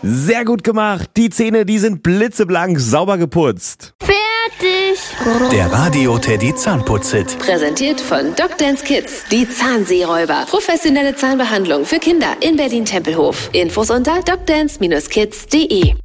Sehr gut gemacht. Die Zähne, die sind blitzeblank, sauber geputzt. Fertig. Der Radio Teddy Zahnputz-Hit. Präsentiert von DocDance Kids. Die Zahnseeräuber. Professionelle Zahnbehandlung für Kinder in Berlin-Tempelhof. Infos unter docdance-kids.de.